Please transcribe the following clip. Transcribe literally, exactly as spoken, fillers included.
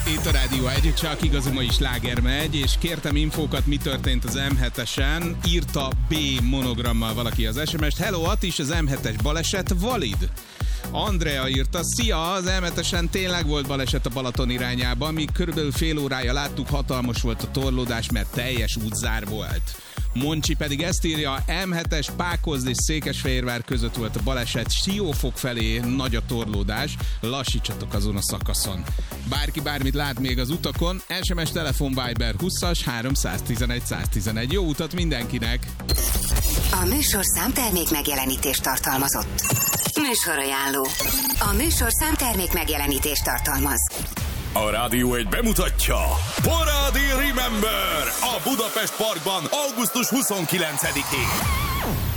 Itt a Rádió egy, csak igazi mai sláger megy, és kértem infókat, mi történt az em hetesen. Írta B monogrammal valaki az es em est. Hello, Attis, az em hetes baleset valid. Andrea írta, szia, az em hetesen tényleg volt baleset a Balaton irányában, míg körülbelül fél órája láttuk, hatalmas volt a torlódás, mert teljes útzár volt. Moncsi pedig ezt írja, em hetes Pákozd és Székesfehérvár között volt a baleset, Siófok felé nagy a torlódás, lassítsatok azon a szakaszon. Bárki bármit lát még az utakon, es em es, telefon, Viber húszas háromszáztizenegy száztizenegy. Jó utat mindenkinek! A műsorszám termék megjelenítést tartalmazott. Műsorajánló. A műsorszám termék megjelenítést tartalmaz. A Rádió egy bemutatja Parádi Remember a Budapest Parkban augusztus huszonkilencedikén.